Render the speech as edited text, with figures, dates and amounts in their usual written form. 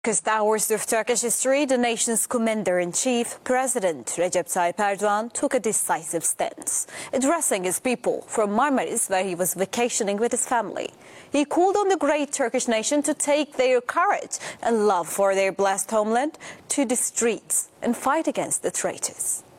Darkest hours of Turkish history, the nation's commander-in-chief, President Recep Tayyip Erdogan, took a decisive stance, addressing his people from Marmaris, where he was vacationing with his family. He called on the great Turkish nation to take their courage and love for their blessed homeland to the streets and fight against the traitors.